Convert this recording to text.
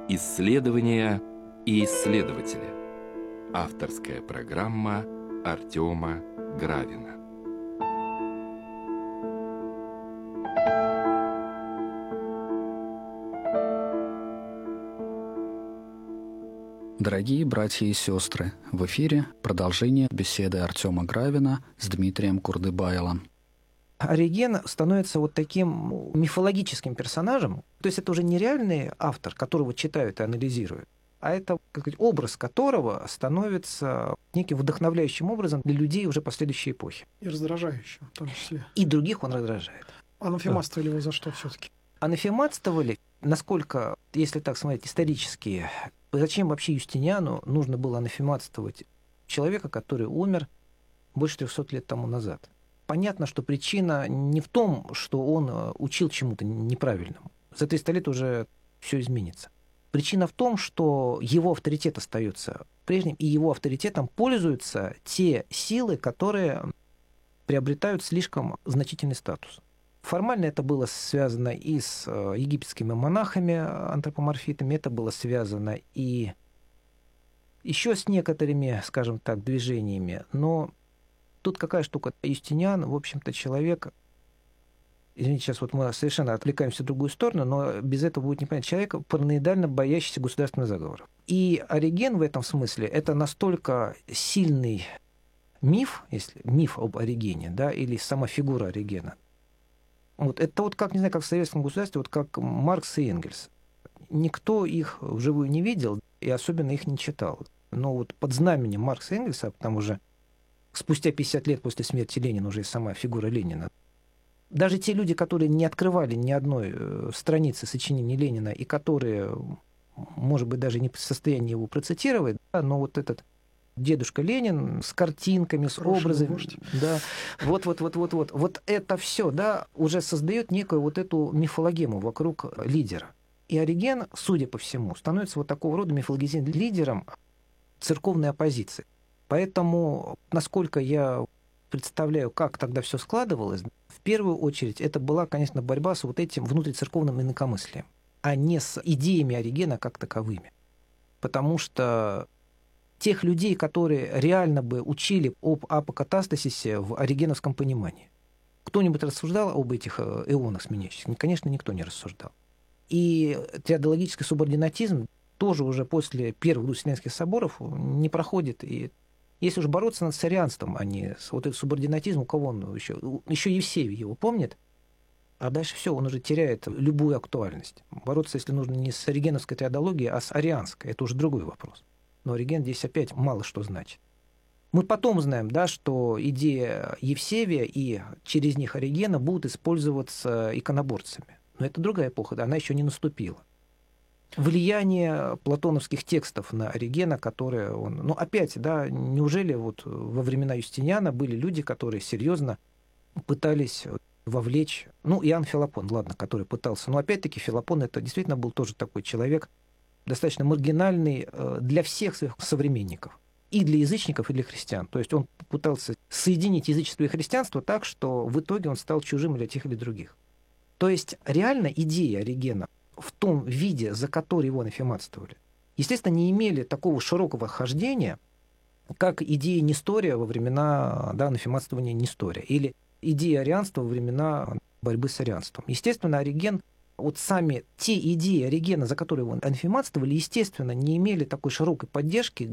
Исследования и исследователи. Авторская программа Артема Гравина. Дорогие братья и сестры, в эфире продолжение беседы Артема Гравина с Дмитрием Курдыбайлом. Ориген становится вот таким мифологическим персонажем, то есть это уже не реальный автор, которого читают и анализируют, а это образ которого становится неким вдохновляющим образом для людей уже последующей эпохи. И раздражающим в том числе. И других он раздражает. Анафематствовали его за что все-таки? Анафематствовали, насколько, если так смотреть исторически, зачем вообще Юстиниану нужно было анафематствовать человека, который умер больше 300 лет тому назад? Понятно, что причина не в том, что он учил чему-то неправильному. За 300 лет уже все изменится. Причина в том, что его авторитет остается прежним, и его авторитетом пользуются те силы, которые приобретают слишком значительный статус. Формально это было связано и с египетскими монахами-антропоморфитами, это было связано и еще с некоторыми, скажем так, движениями, но тут какая штука? Юстиниан, в общем-то, человек, извините, сейчас вот мы совершенно отвлекаемся в другую сторону, но без этого будет непонятно, человек, параноидально боящийся государственных заговоров. И Ориген в этом смысле это настолько сильный миф, если миф об Оригене, да, или сама фигура Оригена. Вот это вот как, не знаю, как в советском государстве, вот как Маркс и Энгельс. Никто их вживую не видел и особенно их не читал. Но вот под знаменем Маркса и Энгельса, а там уже спустя 50 лет после смерти Ленина уже и сама фигура Ленина, даже те люди, которые не открывали ни одной страницы сочинений Ленина и которые, может быть, даже не в состоянии его процитировать, да, но вот этот дедушка Ленин с картинками, с образами, да, вот это все, да, уже создает некую вот эту мифологему вокруг лидера. И Ориген, судя по всему, становится вот такого рода мифологизированным лидером церковной оппозиции. Поэтому, насколько я представляю, как тогда все складывалось, в первую очередь это была, конечно, борьба с вот этим внутрицерковным инакомыслием, а не с идеями Оригена как таковыми. Потому что тех людей, которые реально бы учили об апокатастасисе в оригеновском понимании. Кто-нибудь рассуждал об этих эонах сменяющихся? Конечно, никто не рассуждал. И теодологический субординатизм тоже уже после первых двух Вселенских соборов не проходит. И если уж бороться над арианством, а не с вот этим субординатизмом, у кого он еще? Еще Евсевий его помнит, а дальше все, он уже теряет любую актуальность. Бороться, если нужно, не с оригеновской теодологией, а с арианской. Это уже другой вопрос. Но Ориген здесь опять мало что значит. Мы потом знаем, да, что идея Евсевия и через них Оригена будут использоваться иконоборцами. Но это другая эпоха, да, она еще не наступила. Влияние платоновских текстов на Оригена, которые он... Ну, опять, да, неужели вот во времена Юстиниана были люди, которые серьезно пытались вовлечь... Ну, Иоанн Филопон, ладно, который пытался. Но опять-таки Филопон это действительно был тоже такой человек, достаточно маргинальный для всех своих современников. И для язычников, и для христиан. То есть он пытался соединить язычество и христианство так, что в итоге он стал чужим для тех или других. То есть реально идеи Оригена в том виде, за который его анафематствовали, естественно, не имели такого широкого хождения, как идея Нестория во времена, да, анафематствования Нестория, или идея арианства во времена борьбы с арианством. Естественно, Ориген, вот сами те идеи Оригена, за которые его анафематствовали, естественно, не имели такой широкой поддержки,